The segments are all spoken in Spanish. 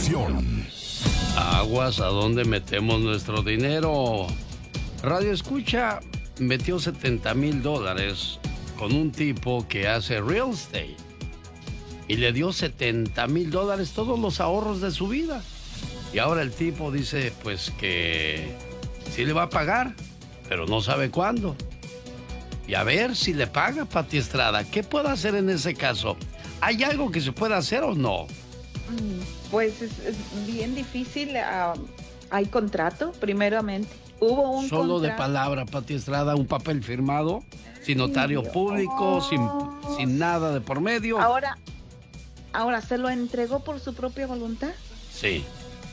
Producción. Aguas, ¿a dónde metemos nuestro dinero? Radio Escucha metió $70,000 con un tipo que hace real estate y le dio $70,000, todos los ahorros de su vida. Y ahora el tipo dice pues que sí le va a pagar, pero no sabe cuándo. Y a ver si le paga, Pati Estrada. ¿Qué puede hacer en ese caso? ¿Hay algo que se pueda hacer o no? Pues es bien difícil. Hay contrato, primeramente. Hubo un Solo contrato. de palabra, Pati Estrada, un papel firmado, sin notario público, sin nada de por medio. Ahora, ¿se lo entregó por su propia voluntad? Sí.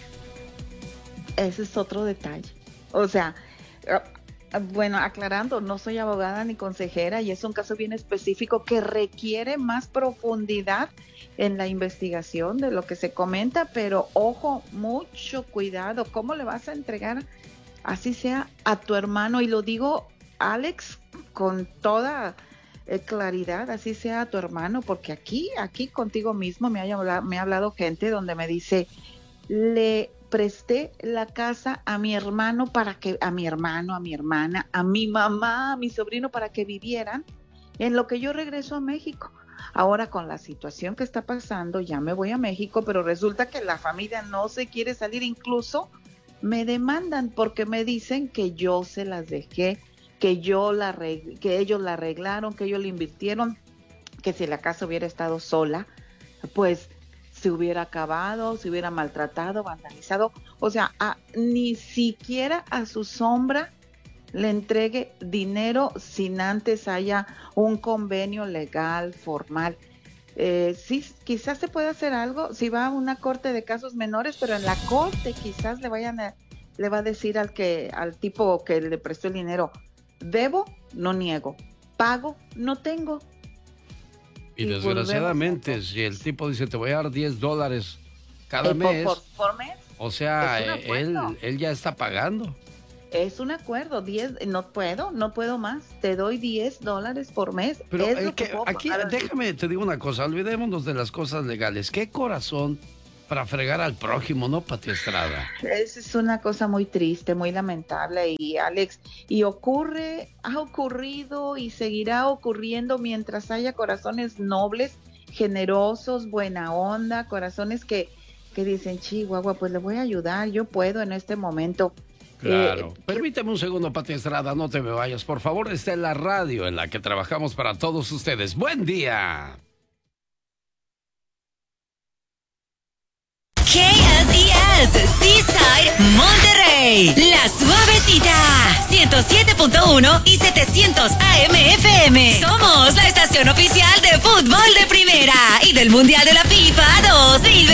Ese es otro detalle. O sea, bueno, aclarando, no soy abogada ni consejera y es un caso bien específico que requiere más profundidad en la investigación de lo que se comenta, pero ojo, mucho cuidado. ¿Cómo le vas a entregar, así sea, a tu hermano? Y lo digo, Alex, con toda claridad, así sea a tu hermano, porque aquí contigo mismo me ha hablado gente donde me dice, le presté la casa a mi hermano a mi hermano, a mi hermana, a mi mamá, a mi sobrino para que vivieran en lo que yo regreso a México. Ahora con la situación que está pasando, ya me voy a México, pero resulta que la familia no se quiere salir, incluso me demandan porque me dicen que yo se las dejé, que ellos la arreglaron, que ellos la invirtieron, que si la casa hubiera estado sola, pues se hubiera acabado, se hubiera maltratado, vandalizado. O sea, ni siquiera a su sombra le entregue dinero sin antes haya un convenio legal, formal. Sí, quizás se puede hacer algo si va a una corte de casos menores, pero en la corte quizás le va a decir al tipo que le prestó el dinero, debo, no niego, pago, no tengo. Y desgraciadamente, si el tipo dice, te voy a dar $10 cada mes, por mes, o sea, él ya está pagando. Es un acuerdo, no puedo más, te doy $10 por mes. Pero aquí, déjame, te digo una cosa, olvidémonos de las cosas legales. ¿Qué corazón para fregar al prójimo, no, Pati Estrada? Es una cosa muy triste, muy lamentable, y Alex, ha ocurrido y seguirá ocurriendo mientras haya corazones nobles, generosos, buena onda, corazones que dicen, Chihuahua, pues le voy a ayudar, yo puedo en este momento. Claro. Permíteme un segundo, Pati Estrada, no te me vayas, por favor. Está en la radio en la que trabajamos para todos ustedes. ¡Buen día! KSES, Seaside, Monterrey. La Suavecita, 107.1 y 700 AM FM. Somos la estación oficial de fútbol de primera y del Mundial de la FIFA 2020.